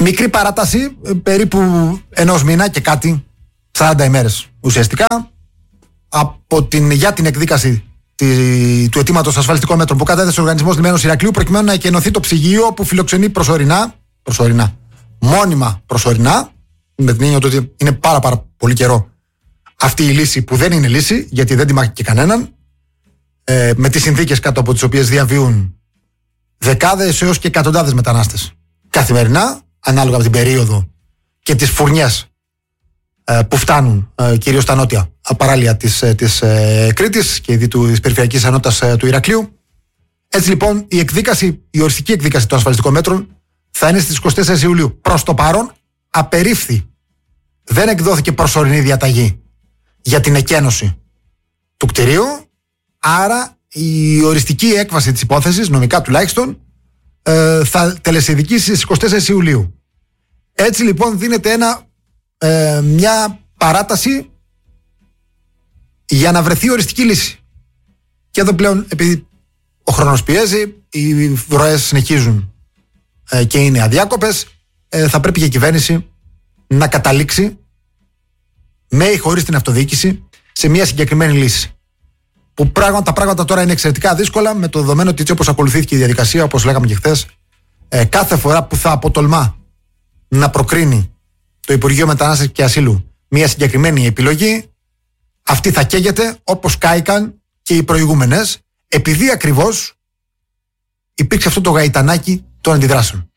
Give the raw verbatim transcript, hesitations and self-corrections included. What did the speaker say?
Μικρή παράταση, περίπου ενός μήνα και κάτι, σαράντα ημέρες ουσιαστικά, από την, για την εκδίκαση τη, του αιτήματος ασφαλιστικών μέτρων που κατέθεσε ο Οργανισμός Λιμένος Ηρακλείου, προκειμένου να εκενωθεί το ψυγείο που φιλοξενεί προσωρινά, προσωρινά, μόνιμα προσωρινά, με την έννοια ότι είναι πάρα, πάρα πολύ καιρό αυτή η λύση που δεν είναι λύση, γιατί δεν τιμά και κανέναν, ε, με τις συνθήκες κάτω από τις οποίες διαβίουν δεκάδες έως και εκατοντάδες μετανάστες καθημερινά, ανάλογα με την περίοδο και τις φουρνιές ε, που φτάνουν ε, κυρίως στα νότια παράλια της, ε, της ε, Κρήτης και δι' της περιφερειακής ενότητας ε, του Ηρακλείου. Έτσι λοιπόν η εκδίκαση, η οριστική εκδίκαση των ασφαλιστικών μέτρων θα είναι στις εικοστή τέταρτη Ιουλίου. Προς το παρόν απερίφθη. Δεν εκδόθηκε προσωρινή διαταγή για την εκένωση του κτηρίου, άρα η οριστική έκβαση της υπόθεσης, νομικά τουλάχιστον, ε, θα τελεσιδικήσει στις εικοστή τέταρτη Ιουλίου. Έτσι λοιπόν δίνεται ένα, ε, μια παράταση για να βρεθεί οριστική λύση. Και εδώ πλέον, επειδή ο χρόνος πιέζει, οι ροές συνεχίζουν ε, και είναι αδιάκοπες, ε, θα πρέπει και η κυβέρνηση να καταλήξει με ή χωρίς την αυτοδιοίκηση σε μια συγκεκριμένη λύση. Που πράγμα, τα πράγματα τώρα είναι εξαιρετικά δύσκολα, με το δεδομένο ότι έτσι όπως ακολουθήθηκε η διαδικασία, όπως λέγαμε και χθες, ε, κάθε φορά που θα αποτολμά να προκρίνει το Υπουργείο Μετανάστευσης και Ασύλου μια συγκεκριμένη επιλογή, αυτή θα καίγεται όπως κάηκαν και οι προηγούμενες, επειδή ακριβώς υπήρξε αυτό το γαϊτανάκι των αντιδράσεων.